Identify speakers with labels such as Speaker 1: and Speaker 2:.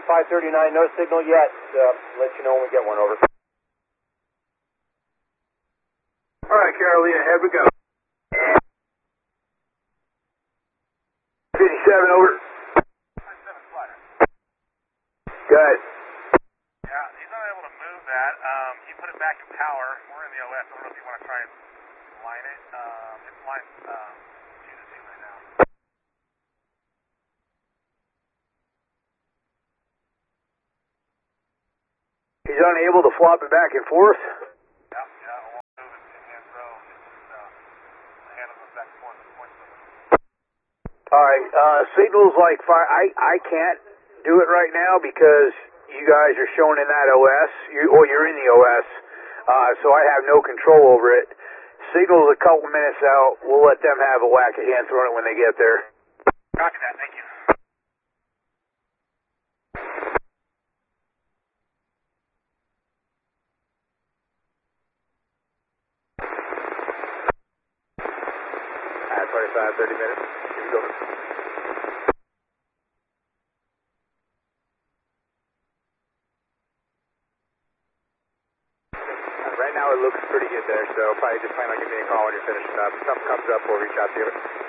Speaker 1: 539, no signal yet. Let you know when we get one, over.
Speaker 2: All right, Carolina, here we go. 57, over.
Speaker 3: 57 flighter.
Speaker 2: Good.
Speaker 3: Yeah, he's not able to move that. He put it back in power. We're in the OS. I don't know if you want to try and line it. It's lined G to Z right now.
Speaker 2: He's unable to flop it back and forth.
Speaker 3: Yeah, it won't move it in hand throw. It's just the hand goes back and forth.
Speaker 2: All right, signals like fire. I can't do it right now because you guys are shown in that OS, you're in the OS, so I have no control over it. Signal's a couple minutes out. We'll let them have a whack at hand throwing it when they get there.
Speaker 3: Copy that. Thank you.
Speaker 2: At 25, 30 minutes. Here we go. Right now it looks pretty good there, so probably just plan on giving me a call when you're finishing up. If something comes up, we'll reach out to you.